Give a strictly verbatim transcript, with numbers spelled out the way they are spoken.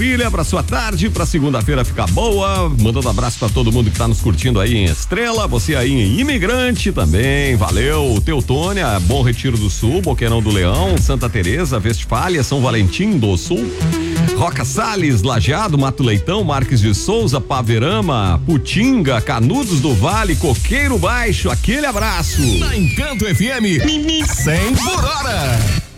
Filha, pra sua tarde, pra segunda-feira ficar boa, mandando abraço pra todo mundo que tá nos curtindo aí em Estrela, você aí em Imigrante também, valeu, Teutônia, Bom Retiro do Sul, Boqueirão do Leão, Santa Teresa, Westfália, São Valentim do Sul, Roca Salles, Lajeado, Mato Leitão, Marques de Souza, Paverama, Putinga, Canudos do Vale, Coqueiro Baixo, aquele abraço. Na Encanto F M, cem por hora.